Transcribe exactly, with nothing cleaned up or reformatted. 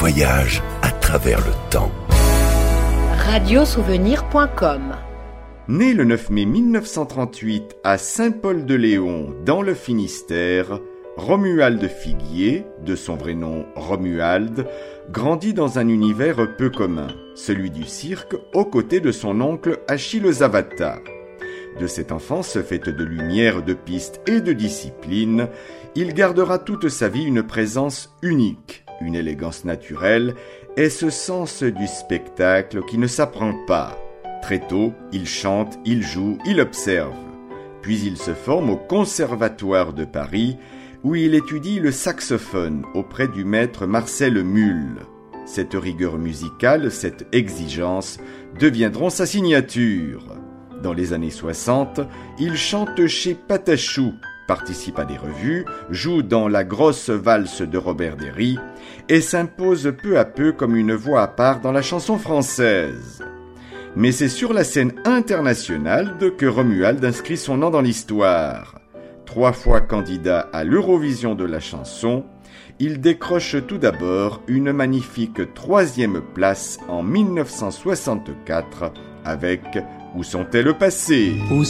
voyage à travers le temps. radio souvenir point com. Né le neuf mai mille neuf cent trente-huit à Saint-Paul-de-Léon, dans le Finistère, Romuald Figuier, de son vrai nom Romuald, grandit dans un univers peu commun, celui du cirque, aux côtés de son oncle Achille Zavata. De cette enfance faite de lumière, de pistes et de discipline, il gardera toute sa vie une présence unique, une élégance naturelle et ce sens du spectacle qui ne s'apprend pas. Très tôt, il chante, il joue, il observe. Puis il se forme au Conservatoire de Paris, où il étudie le saxophone auprès du maître Marcel Mull. Cette rigueur musicale, cette exigence, deviendront sa signature. Dans les années soixante, il chante chez Patachou, participe à des revues, joue dans La Grosse Valse de Robert Derry et s'impose peu à peu comme une voix à part dans la chanson française. Mais c'est sur la scène internationale que Romuald inscrit son nom dans l'histoire. Trois fois candidat à l'Eurovision de la chanson, il décroche tout d'abord une magnifique troisième place en mille neuf cent soixante-quatre avec « Où sont-elles passées ?»